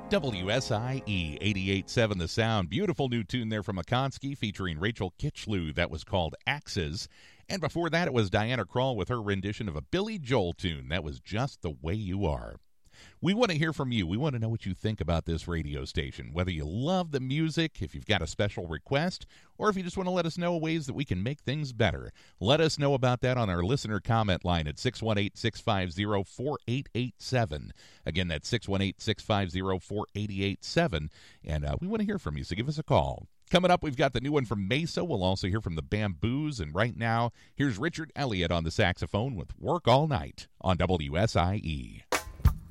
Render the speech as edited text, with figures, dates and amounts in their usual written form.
WSIE 88.7 The Sound. Beautiful new tune there from Akonsky featuring Rachel Kitchlew. That was called Axes. And before that, it was Diana Krall with her rendition of a Billy Joel tune. That was Just the Way You Are. We want to hear from you. We want to know what you think about this radio station, whether you love the music, if you've got a special request, or if you just want to let us know ways that we can make things better. Let us know about that on our listener comment line at 618-650-4887. Again, that's 618-650-4887. And we want to hear from you, so give us a call. Coming up, we've got the new one from Mesa. We'll also hear from the Bamboos. And right now, here's Richard Elliott on the saxophone with Work All Night on WSIE.